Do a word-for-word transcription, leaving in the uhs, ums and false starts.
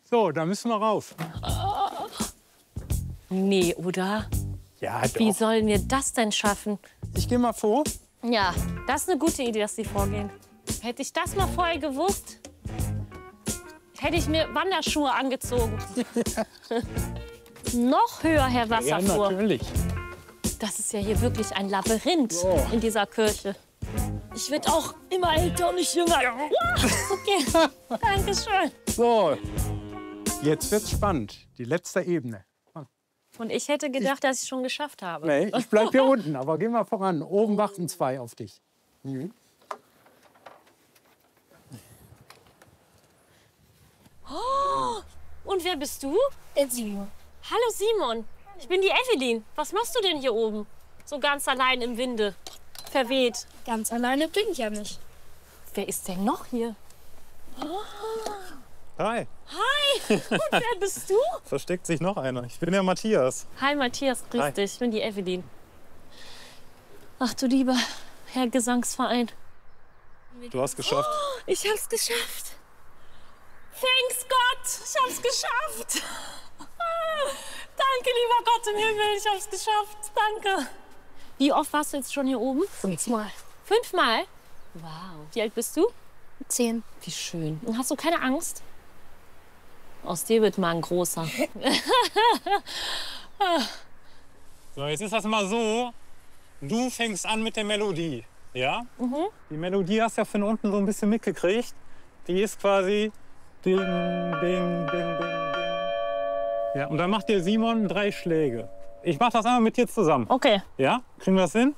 So, da müssen wir rauf. Nee, oder? Ja, Wie doch. sollen wir das denn schaffen? Ich gehe mal vor. Ja, das ist eine gute Idee, dass Sie vorgehen. Hätte ich das mal vorher gewusst, hätte ich mir Wanderschuhe angezogen. Noch höher, Herr Ja, Wasserfuhr. natürlich. Das ist ja hier wirklich ein Labyrinth So. in dieser Kirche. Ich werde auch immer älter und nicht jünger. Ja. Okay, danke schön. So, jetzt wird's spannend. Die letzte Ebene. Und ich hätte gedacht, dass ich es schon geschafft habe. Nee, ich bleib hier unten, aber geh mal voran. Oben warten zwei auf dich. Mhm. Oh, und wer bist du? Simon. Hallo Simon, ich bin die Evelyn. Was machst du denn hier oben? So ganz allein im Winde, verweht. Ganz alleine bin ich ja nicht. Wer ist denn noch hier? Hi, Hi, und wer bist du? versteckt sich noch einer. Ich bin der Matthias. Hi Matthias, grüß Hi. dich, ich bin die Evelyn. Ach du lieber Herr Gesangsverein. Du hast geschafft. Ich hab's geschafft. Thanks Gott, ich hab's geschafft. Danke, lieber Gott im Himmel, ich hab's geschafft. Danke. Wie oft warst du jetzt schon hier oben? Fünfmal. Fünfmal? Wow. Wie alt bist du? Zehn. Wie schön. Und hast du keine Angst? Aus dir wird mal ein großer. So, jetzt ist das mal so. Du fängst an mit der Melodie. Ja? Mhm. Die Melodie hast du ja von unten so ein bisschen mitgekriegt. Die ist quasi. Ding, ding, ding, ding, ding. Ja, und dann macht dir Simon drei Schläge. Ich mach das einmal mit dir zusammen. Okay. Ja? Kriegen wir das hin?